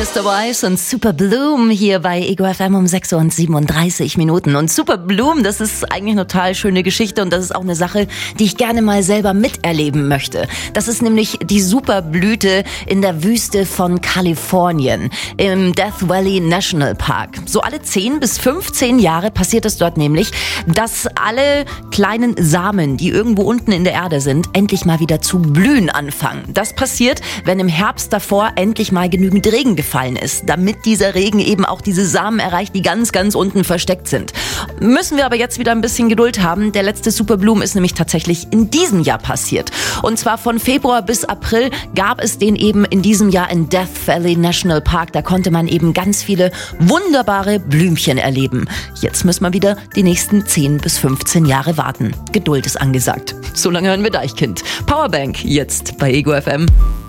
Mr. Wise und Super Bloom hier bei Ego FM um 6:37 Minuten. Und Super Bloom, das ist eigentlich eine total schöne Geschichte und das ist auch eine Sache, die ich gerne mal selber miterleben möchte. Das ist nämlich die Superblüte in der Wüste von Kalifornien im Death Valley National Park. So alle 10 bis 15 Jahre passiert es dort nämlich, dass alle kleinen Samen, die irgendwo unten in der Erde sind, endlich mal wieder zu blühen anfangen. Das passiert, wenn im Herbst davor endlich mal genügend Regen gefallen ist, damit dieser Regen eben auch diese Samen erreicht, die ganz, ganz unten versteckt sind. Müssen wir aber jetzt wieder ein bisschen Geduld haben. Der letzte Superbloom ist nämlich tatsächlich in diesem Jahr passiert. Und zwar von Februar bis April gab es den eben in diesem Jahr in Death Valley National Park. Da konnte man eben ganz viele wunderbare Blümchen erleben. Jetzt müssen wir wieder die nächsten 10 bis 15 Jahre warten. Geduld ist angesagt. So lange hören wir Deichkind. Powerbank jetzt bei Ego FM.